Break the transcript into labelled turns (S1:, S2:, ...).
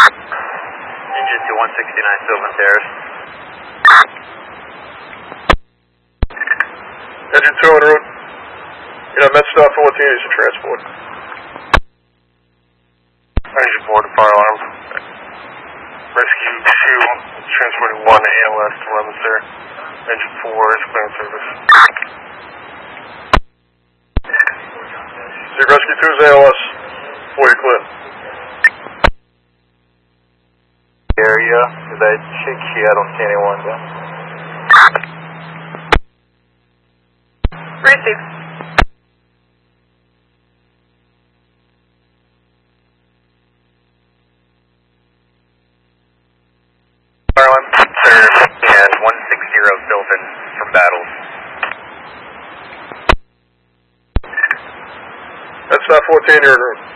S1: Engine to 169 Sylvan Terrace.
S2: Engine 2 en route. MedStar 14 is your transport.
S3: Engine 4 to fire alarm. Rescue 2, transporting 1 ALS to Leominster. Engine 4 is clear service.
S2: See, Rescue 2's ALS. 4, you're clear.
S1: Area, is that chick here? I don't see anyone there.
S4: Receive.
S1: Marlin, sir, and 160 Sylvan from Battles.
S2: MedStar 14, you're en route.